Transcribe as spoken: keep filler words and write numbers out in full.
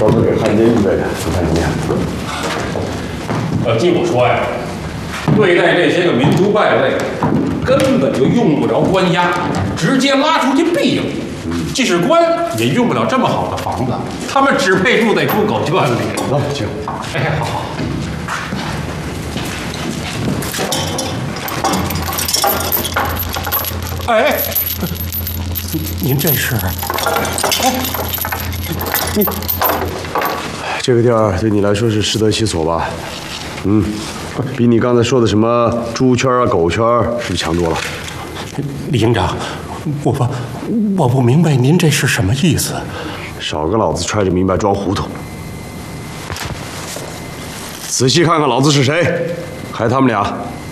都是给汉奸预备的，不太灵验。 呃，据我说呀，对待这些个民族败类，根本就用不着关押，直接拉出去毙了。即使关，也用不了这么好的房子，他们只配住在猪狗圈里。 走，请。 哎，好好。哎，您这是？哎，你这个地儿对你来说是适得其所吧？嗯，比你刚才说的什么猪圈啊、狗圈是不是强多了？ 李营长，我不，我不明白您这是什么意思？ 少跟老子揣着明白装糊涂！仔细看看老子是谁，还他们俩，